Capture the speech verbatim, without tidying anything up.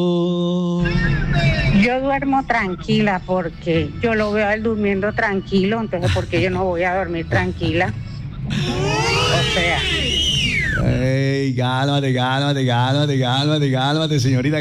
Yo duermo tranquila porque yo lo veo a él durmiendo tranquilo, entonces ¿por qué yo no voy a dormir tranquila? O sea... Ey, cálmate, cálmate, cálmate, cálmate, cálmate, señorita.